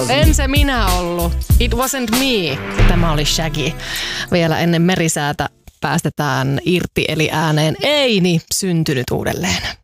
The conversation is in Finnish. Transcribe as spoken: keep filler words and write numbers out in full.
En se minä ollut. It wasn't me. Tämä oli Shaggy. Vielä ennen merisäätä päästetään irti eli ääneen ei niin syntynyt uudelleen.